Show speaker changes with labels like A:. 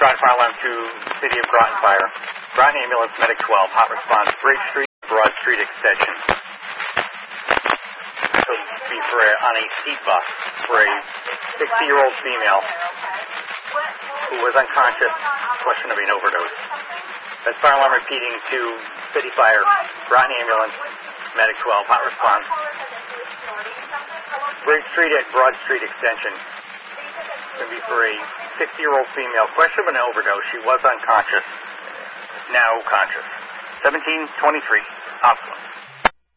A: Groton Fire Alarm to City of Groton Fire. Groton Ambulance, Medic 12, hot response, Bridge Street, Broad Street Extension. So be for on a seat bus for a 60-year-old female who was unconscious, question of an overdose. That's fire alarm repeating to City Fire, Groton Ambulance, Medic 12, hot response. Bridge Street at Broad Street Extension. It's going to be for a 60-year-old female, question of an overdose. She was unconscious, now conscious. 1723, hospital.